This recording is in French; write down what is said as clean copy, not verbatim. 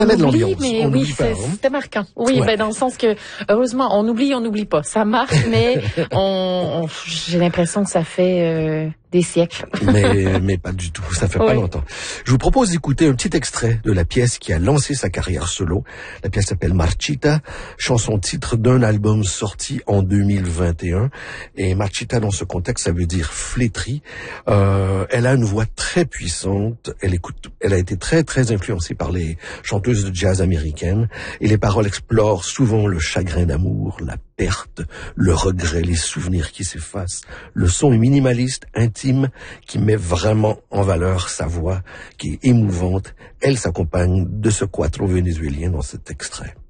On met de oublie, l'ambiance. mais On oui, n'oublie pas, hein. c'était marquant. Oui, Ouais. ben dans le sens que heureusement, on n'oublie pas. Ça marque, mais j'ai l'impression que ça fait des siècles. mais pas du tout, ça fait pas Oui. longtemps. Je vous propose d'écouter un petit extrait de la pièce qui a lancé sa carrière solo. La pièce s'appelle Marchita, chanson-titre d'un album sorti en 2021. Et Marchita, dans ce contexte, ça veut dire flétrie. Elle a une voix très puissante. Elle a été très, très influencée par les chanteuses de jazz américaines. Et les paroles explorent souvent le chagrin d'amour, la perte, le regret, les souvenirs qui s'effacent. Le son est minimaliste, intime, qui met vraiment en valeur sa voix, qui est émouvante. Elle s'accompagne de ce quattro vénézuélien dans cet extrait.